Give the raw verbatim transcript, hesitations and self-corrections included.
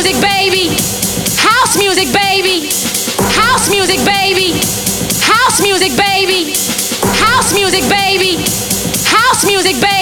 music, baby. House music, baby. House music, baby. House music, baby. House music, baby. House music, baby.